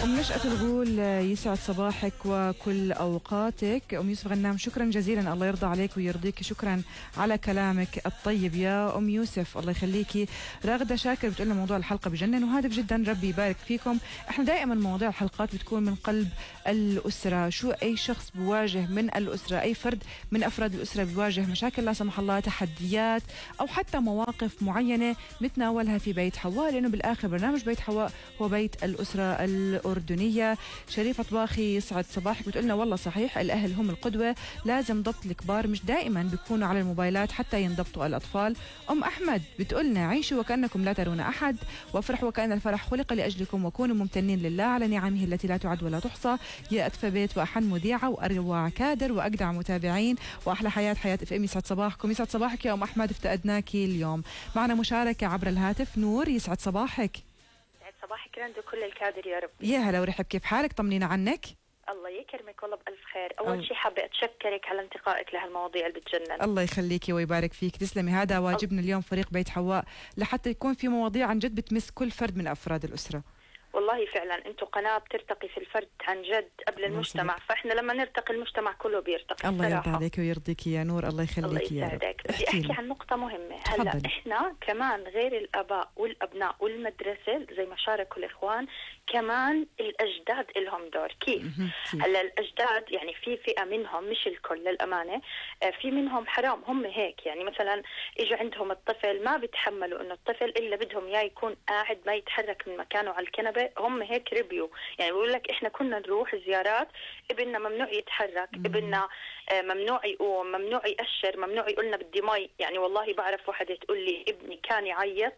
نشأة الغول يسعد صباحك وكل أوقاتك. أم يوسف غنام شكرا جزيلا، الله يرضى عليك ويرضيك، شكرا على كلامك الطيب يا أم يوسف، الله يخليكي. راغدة شاكر بتقولنا موضوع الحلقة بجنن وهادف جدا، ربي يبارك فيكم. احنا دائما مواضيع الحلقات بتكون من قلب الأسرة، شو أي شخص بواجه من الأسرة، أي فرد من أفراد الأسرة بواجه مشاكل لا سمح الله، تحديات أو حتى مواقف معينة نتناولها في بيت حواء، لأنه بالآخر برنامج بيت حواء هو بيت الأسرة الأردنية. شريفة طباخي يسعد صباحك بتقولنا والله صحيح الأهل هم القدوة، لازم ضبط الكبار، مش دائما بيكونوا على الموبايلات حتى ينضبطوا الأطفال. أم أحمد بتقولنا عيشوا وكأنكم لا ترون أحد، وافرحوا وكأن الفرح خلق لأجلكم، وكونوا ممتنين لله على نعمه التي لا تعد ولا تحصى. يا أدفى بيت وأحن مذيعة وأروع كادر وأجدع متابعين وأحلى حياة FM. يسعد صباحكم. يسعد صباحك يا أم أحمد، افتقدناكي اليوم. معنا مشاركة عبر الهاتف. نور يسعد صباحك. صباحك رند وكل الكادر يا رب. يا هلا ورحب، كيف حالك؟ طمنينا عنك. الله يكرمك والله بألف خير. أول شيء حابة أتشكرك على انتقائك لهالمواضيع اللي بتجنن. الله يخليكي ويبارك فيك، تسلمي. هذا واجبنا اليوم فريق بيت حواء، لحتى يكون في مواضيع عن جد بتمس كل فرد من أفراد الأسرة. والله فعلا انتم قناة بترتقي في الفرد عن جد قبل المجتمع، فاحنا لما نرتقي المجتمع كله بيرتقي. الله يرضى عليك ويرضيك يا نور، الله يخليك يا رب. الله يسعدك. بدي احكي عن نقطة مهمة. هلا احنا كمان غير الآباء والأبناء والمدرسة زي ما شاركوا الإخوان، كمان الأجداد لهم دور. كيف؟ هلا الأجداد يعني في فئة منهم، مش الكل للأمانة، في منهم حرام هم هيك، يعني مثلا إجوا عندهم الطفل ما بيتحملوا إنه الطفل إلا بدهم إياه يكون قاعد ما يتحرك من مكانه على الكنبة، هم هيك ربيوا. يعني بقول لك إحنا كنا نروح زيارات، ابننا ممنوع يتحرك، ابننا ممنوع يقوم، ممنوع يأشر، ممنوع يقولنا بدي مي. يعني والله بعرف واحدة تقول لي ابني كان يعيط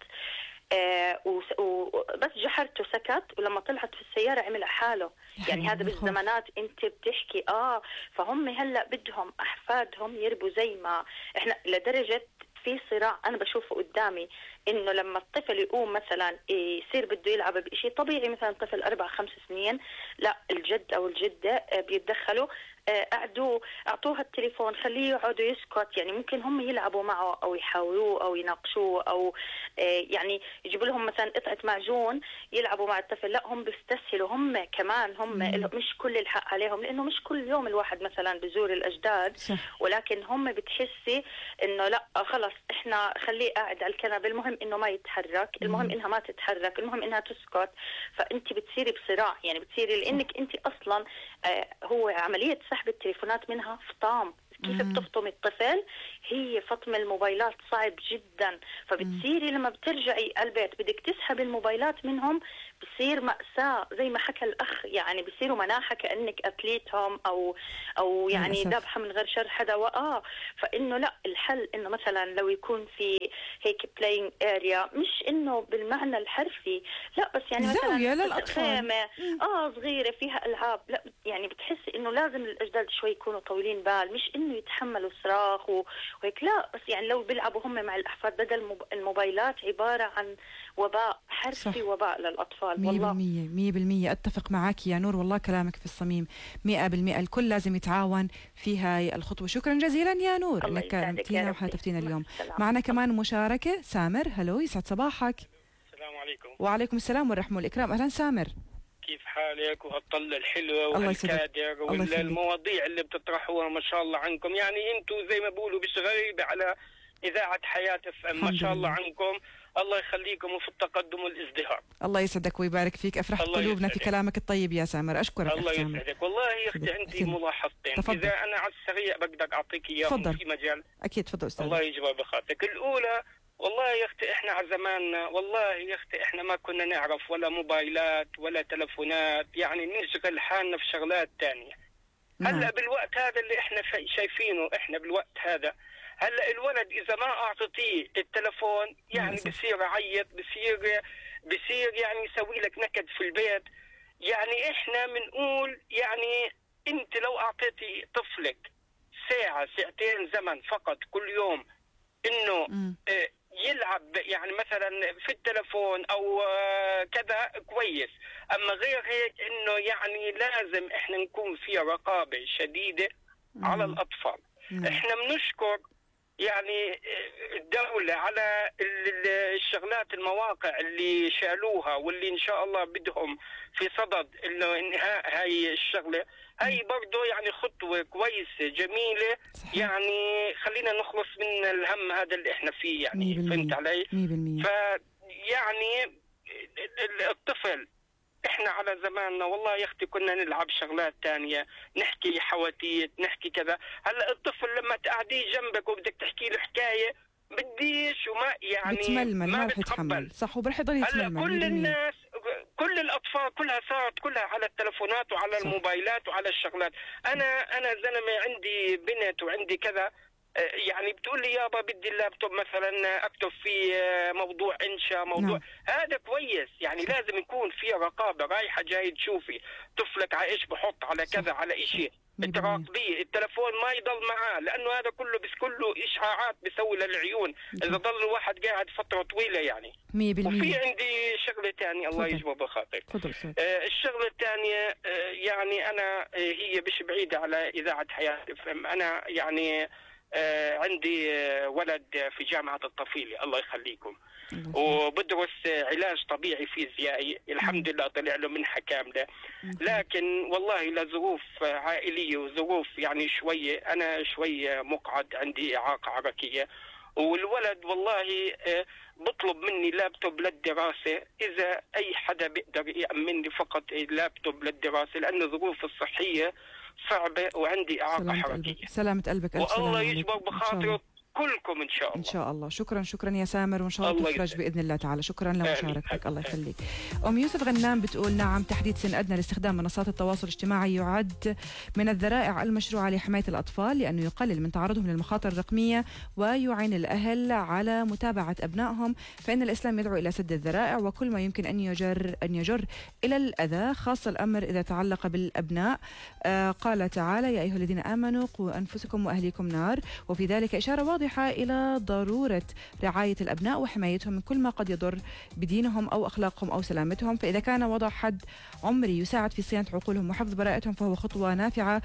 وبس جحرته سكت، ولما طلعت في السيارة عمل حاله. يعني هذا بالزمانات انت بتحكي. فهم هلأ بدهم أحفادهم يربوا زي ما احنا، لدرجة في صراع أنا بشوفه قدامي، إنه لما الطفل يقوم مثلا يصير بده يلعب بشيء طبيعي، مثلا طفل 4-5 سنين، لا الجد أو الجدة بيتدخلوا، أعطوها التليفون، خليه يقعد ويسكت. يعني ممكن هم يلعبوا معه أو يحاولوه أو يناقشوه أو يعني يجيبوا لهم مثلا قطعة معجون يلعبوا مع الطفل. لا هم بيستسهلوا، هم كمان هم مش كل الحق عليهم، لأنه مش كل يوم الواحد مثلا بزور الأجداد، ولكن هم بتحسي إنه لا خلص إحنا خليه قاعد على الكنبة، المهم إنه ما يتحرك، المهم إنها ما تتحرك، المهم إنها تسكت. فأنت بتصيري بصراع، يعني بتصيري لأنك أنت أصلا هو عملية سحب التليفونات منها فطام. كيف بتفطم الطفل؟ هي فطم الموبايلات صعب جدا. فبتصيري لما بترجعي البيت بدك تسحب الموبايلات منهم، بصير مأساة زي ما حكى الأخ، يعني بصيروا مناحة كأنك أتليتهم أو يعني ذبحة من غير شر حدا. فإنه لا، الحل إنه مثلا لو يكون في هيك playing area، مش إنه بالمعنى الحرفي لا، بس يعني مثلا خيمة صغيرة فيها ألعاب. لا يعني بتحسي إنه لازم الأجداد شوي يكونوا طويلين بال، مش إنه يتحملوا صراخ وهيك لا، بس يعني لو بيلعبوا هم مع الأحفاد بدل الموبايلات عبارة عن وباء حرفي، وباء للأطفال. 100% أتفق معك يا نور، والله كلامك في الصميم 100%. الكل لازم يتعاون في هاي الخطوة. شكرا جزيلا يا نور انك كلمتينا وحاتفتينا اليوم. معنا كمان مشاركة. سامر هلو، يسعد صباحك. السلام عليكم. وعليكم السلام والرحمة والإكرام. أهلا سامر، كيف حالك؟ وهالطلة الحلوة والكادر والمواضيع اللي بتطرحوها ما شاء الله عنكم. يعني انتم زي ما بقولوا مش غريبة على إذاعة حياة FM، ما شاء الله عنكم، الله يخليكم وفي التقدم والازدهار. الله يسعدك ويبارك فيك، أفرح قلوبنا في كلامك الطيب يا سامر، أشكرك. الله يسعدك. والله يا أختي عندي ملاحظتين، إذا أنا على السريع بقدر أعطيك إياهم في مجال. أكيد تفضل أستاذ. الله يجبر بخاطرك. الأولى، والله يا أختي إحنا على زماننا، والله يا أختي إحنا ما كنا نعرف ولا موبايلات ولا تلفونات، يعني نشغل حالنا في شغلات تانية. هلأ بالوقت هذا اللي إحنا شايفينه، إحنا بالوقت هذا هلأ الولد إذا ما أعطيتيه التلفون يعني بصير يعيط، بصير يعني يسوي لك نكد في البيت. يعني إحنا بنقول يعني أنت لو أعطيتي طفلك ساعة ساعتين زمن فقط كل يوم إنه يلعب يعني مثلا في التلفون أو كذا كويس، أما غير هيك إنه يعني لازم إحنا نكون في رقابة شديدة على الأطفال. إحنا بنشكر يعني الدولة على الشغلات المواقع اللي شالوها واللي إن شاء الله بدهم في صدد إنه إنهاء هاي الشغلة، هاي برضو يعني خطوة كويسة جميلة. صحيح. يعني خلينا نخلص من الهم هذا اللي إحنا فيه، يعني فهمت علي؟ 100%. فيعني الطفل احنا على زماننا والله يا اختي كنا نلعب شغلات تانية، نحكي حواديت، نحكي كذا. هلا الطفل لما تقعديه جنبك وبدك تحكي له حكاية بديش وما يعني بتململ، ما رح يتحمل. صح، وبرح يضل يتململ. كل الناس، كل الاطفال كلها صارت كلها على التلفونات وعلى صح. الموبايلات وعلى الشغلات. انا زلمة عندي بنت وعندي كذا، يعني بتقول لي يابا بدي اللابتوب مثلا اكتب فيه موضوع انشاء موضوع. هذا كويس، يعني لازم يكون في رقابه، رايحه جاي تشوفي طفلك على ايش بحط، على كذا، على شيء تراقبيه. التلفون ما يضل معاه، لانه هذا كله بس كله اشعاعات بيسوي للعيون اذا ضل الواحد قاعد فتره طويله يعني 100%. وفي عندي شغله ثانيه الله يجبر بخاطرك. الشغله الثانيه يعني انا هي مش بعيده على اذاعه حياه FM. انا يعني عندي ولد في جامعة الطفيلي الله يخليكم، وبدرس علاج طبيعي فيزيائي. الحمد لله طلع له منحة كاملة، لكن والله لظروف عائلية وظروف يعني شوية أنا شوية مقعد، عندي إعاقة حركية، والولد والله بطلب مني لابتوب للدراسة. إذا أي حدا بيقدر يأمن لي فقط لابتوب للدراسة، لأن الظروف الصحية صعبة وعندي إعاقة حركية. سلامة قلبك، والله يجبر بخاطر كلكم إن شاء الله. إن شاء الله. شكرا يا سامر، وإن شاء الله تفرج بإذن الله تعالى. شكرا لمشاركتك. الله يخليك. أم يوسف غنام بتقول نعم، تحديد سن أدنى لاستخدام منصات التواصل الاجتماعي يعد من الذرائع المشروعة لحماية الأطفال، لأنه يقلل من تعرضهم للمخاطر الرقمية ويعين الأهل على متابعة أبنائهم، فإن الإسلام يدعو إلى سد الذرائع وكل ما يمكن أن يجر إلى الأذى، خاصة الأمر إذا تعلق بالأبناء. قال تعالى يا أيها الذين آمنوا قوا أنفسكم وأهليكم نار، وفي ذلك إشارة واضحة إلى ضرورة رعاية الأبناء وحمايتهم من كل ما قد يضر بدينهم أو أخلاقهم أو سلامتهم. فإذا كان وضع حد عمري يساعد في صيانة عقولهم وحفظ براءتهم فهو خطوة نافعة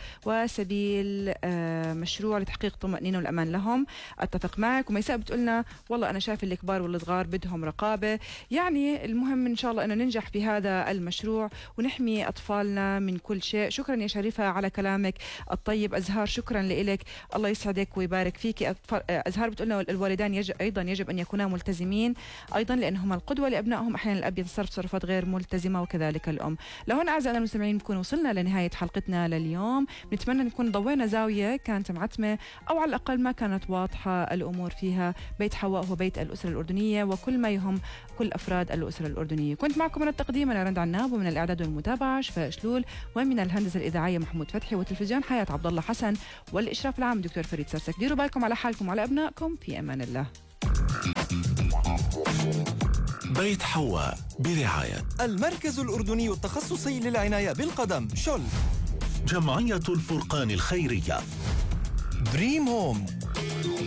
وسبيل مشروع لتحقيق الطمأنينة والأمان لهم. أتفق معك. وميساء بتقولنا والله أنا شايف الكبار والصغار بدهم رقابة. يعني المهم إن شاء الله أنه ننجح في هذا المشروع ونحمي أطفالنا من كل شيء. شكرا يا شريفة على كلامك الطيب. أزهار شكرا لك، الله يسعدك ويبارك فيك. أزهار بتقولنا الوالدان أيضا يجب أن يكونا ملتزمين أيضا لأنهم القدوة لأبنائهم. أحيانا الأب يتصرف تصرفات غير ملتزمة وكذلك الأم. لهون أعزائنا المستمعين نكون وصلنا لنهاية حلقتنا لليوم. نتمنى نكون ضوينا زاوية كانت معتمة أو على الأقل ما كانت واضحة الأمور فيها. بيت حواء هو بيت الأسرة الأردنية وكل ما يهم كل أفراد الأسرة الأردنية. كنت معكم من التقديم أنا رند عناب، ومن الإعداد والمتابعة شفاء شلول، ومن الهندسة الإذاعية محمود فتحي، والتلفزيون حياة عبد الله حسن، والإشراف العام دكتور فريد سرسك. ديروا بالكم على حالكم وعلى أبنائكم. في أمان الله. بيت حواء برعاية المركز الأردني التخصصي للعناية بالقدم شل، جمعية الفرقان الخيرية، دريم هوم،